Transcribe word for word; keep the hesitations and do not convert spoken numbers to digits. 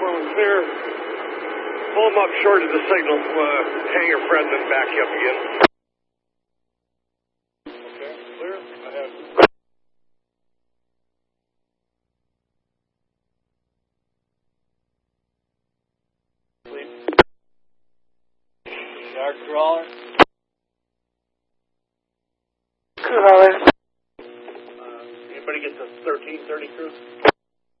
on clear. Pull them up short of the signal. Uh, hang your friend and back you up again. Okay, clear. Ahead. Sleep. Dark crawler. Crawler. Uh, anybody get the thirteen thirty crew?